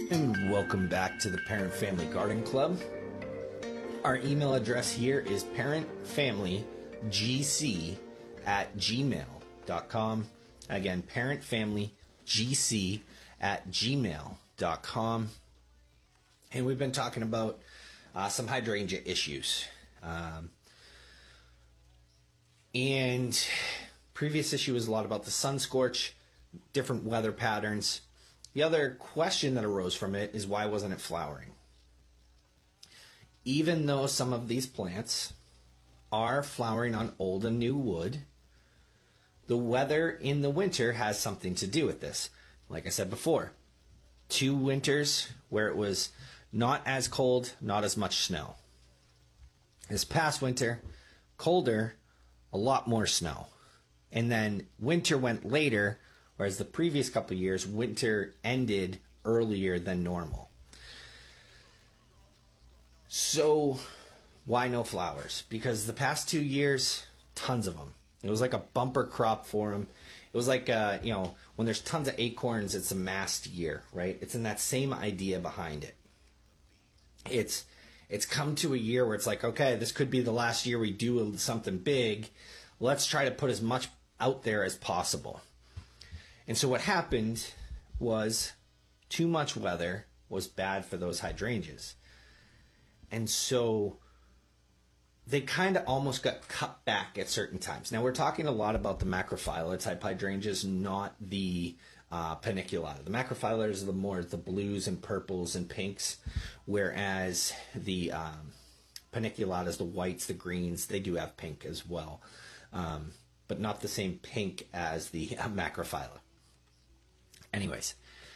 And welcome back to the Parent Family Garden Club. Our email address here is parentfamilygc@gmail.com. Again, parentfamilygc@gmail.com. And we've been talking about some hydrangea issues. And previous issue was a lot about the sun scorch, different weather patterns. The other question that arose from it is, why wasn't it flowering? Even though some of these plants are flowering on old and new wood, the weather in the winter has something to do with this. Like I said before, 2 winters where it was not as cold, not as much snow. This past winter, colder, a lot more snow. And then winter went later, whereas the previous couple of years, winter ended earlier than normal. So why no flowers? Because the past 2 years, tons of them. It was like a bumper crop for them. It was like, when there's tons of acorns, it's a mast year, right? It's in that same idea behind it. It's come to a year where it's like, okay, this could be the last year we do something big. Let's try to put as much out there as possible. And so what happened was too much weather was bad for those hydrangeas. And so they kind of almost got cut back at certain times. Now we're talking a lot about the macrophylla type hydrangeas, not the paniculata. The macrophylla are more the blues and purples and pinks, whereas the paniculatas, the whites, the greens, they do have pink as well, but not the same pink as the macrophylla. Anyways,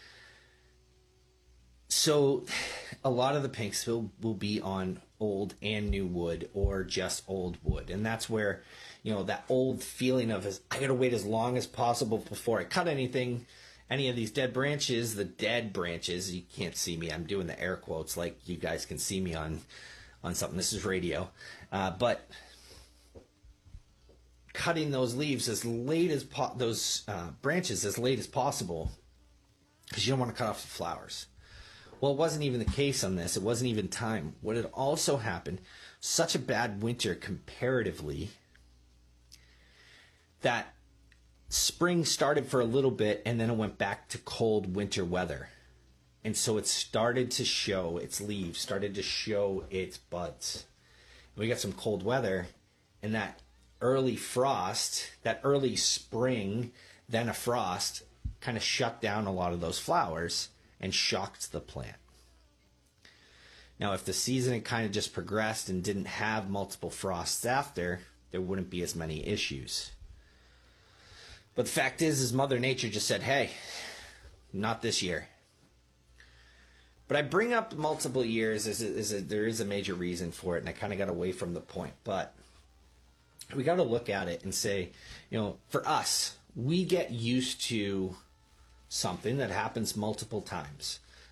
so a lot of the pinks will be on old and new wood or just old wood. And that's where, that old feeling of I got to wait as long as possible before I cut anything, any of these dead branches, the dead branches. You can't see me. I'm doing the air quotes like you guys can see me on something. This is radio. But cutting those leaves as late as branches as late as possible, because you don't want to cut off the flowers. Well, it wasn't even the case on this. It wasn't even time. What had also happened, such a bad winter comparatively, that spring started for a little bit and then it went back to cold winter weather. And so it started to show its leaves, started to show its buds. We got some cold weather, and that early frost, that early spring, then a frost, kind of shut down a lot of those flowers and shocked the plant. Now, if the season had kind of just progressed and didn't have multiple frosts after, there wouldn't be as many issues. But the fact is Mother Nature just said, hey, not this year. But I bring up multiple years there is a major reason for it, and I kind of got away from the point. But we got to look at it and say, for us, we get used to something that happens multiple times.